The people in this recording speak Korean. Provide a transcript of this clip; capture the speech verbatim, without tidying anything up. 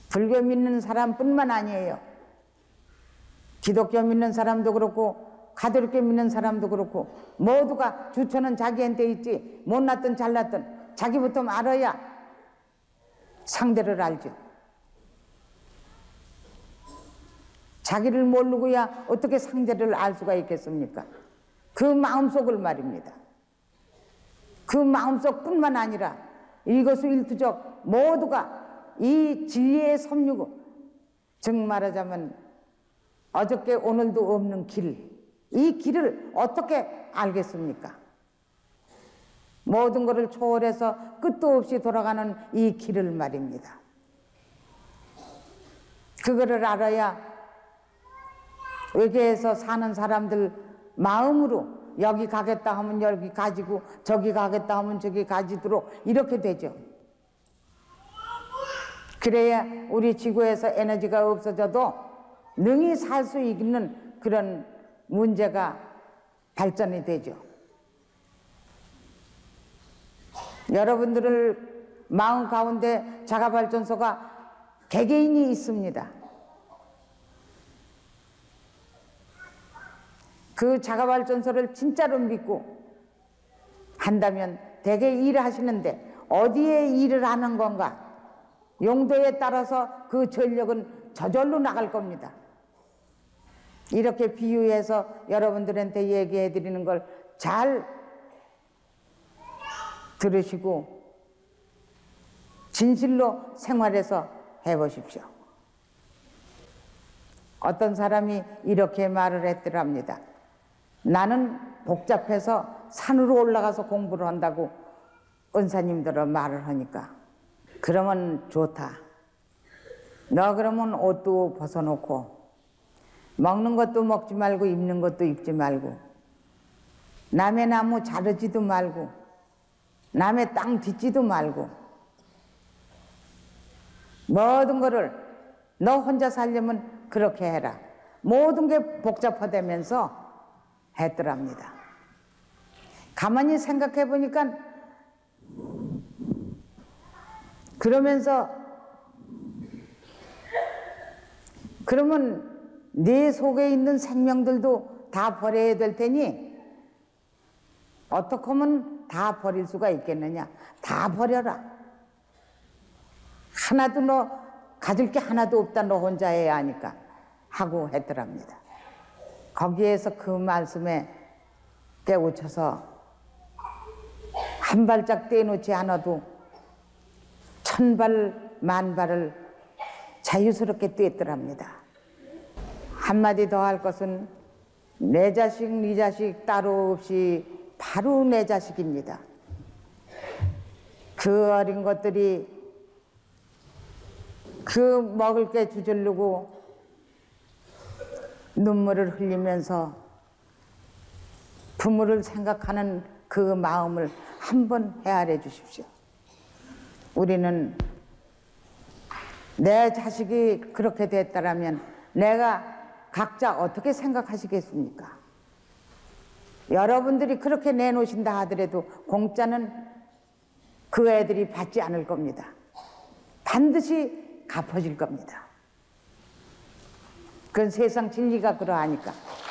불교 믿는 사람뿐만 아니에요. 기독교 믿는 사람도 그렇고 가톨릭교 믿는 사람도 그렇고 모두가 주처는 자기한테 있지, 못났든 잘났든 자기부터 알아야 상대를 알죠. 자기를 모르고야 어떻게 상대를 알 수가 있겠습니까? 그 마음속을 말입니다. 그 마음속뿐만 아니라 일거수일투족 모두가 이 진리의 섭리고, 즉 말하자면 어저께 오늘도 없는 길, 이 길을 어떻게 알겠습니까? 모든 것을 초월해서 끝도 없이 돌아가는 이 길을 말입니다. 그거를 알아야 외계에서 사는 사람들 마음으로 여기 가겠다 하면 여기 가지고 저기 가겠다 하면 저기 가지도록 이렇게 되죠. 그래야 우리 지구에서 에너지가 없어져도 능히 살 수 있는 그런 문제가 발전이 되죠. 여러분들을 마음 가운데 자가발전소가 개개인이 있습니다. 그 자가발전소를 진짜로 믿고 한다면 대개 일하시는데 어디에 일을 하는 건가? 용도에 따라서 그 전력은 저절로 나갈 겁니다. 이렇게 비유해서 여러분들한테 얘기해 드리는 걸 잘 들으시고 진실로 생활해서 해보십시오. 어떤 사람이 이렇게 말을 했더랍니다. 나는 복잡해서 산으로 올라가서 공부를 한다고 은사님들은 말을 하니까, 그러면 좋다. 너 그러면 옷도 벗어놓고 먹는 것도 먹지 말고 입는 것도 입지 말고 남의 나무 자르지도 말고 남의 땅 딛지도 말고 모든 거를 너 혼자 살려면 그렇게 해라. 모든 게 복잡하다면서 했더랍니다. 가만히 생각해 보니까 그러면서 그러면 네 속에 있는 생명들도 다 버려야 될 테니 어떻게 하면 다 버릴 수가 있겠느냐. 다 버려라. 하나도 너 가질 게 하나도 없다. 너 혼자 해야 하니까 하고 했더랍니다. 거기에서 그 말씀에 깨우쳐서 한 발짝 떼놓지 않아도 천발 만발을 자유스럽게 떼더랍니다. 한마디 더 할 것은 내 자식 네 자식 따로 없이 바로 내 자식입니다. 그 어린 것들이 그 먹을 게 주저르고 눈물을 흘리면서 부모를 생각하는 그 마음을 한번 헤아려 주십시오. 우리는 내 자식이 그렇게 됐다라면 내가 각자 어떻게 생각하시겠습니까? 여러분들이 그렇게 내놓으신다 하더라도 공짜는 그 애들이 받지 않을 겁니다. 반드시 갚아질 겁니다. 그건 세상 진리가 그러하니까.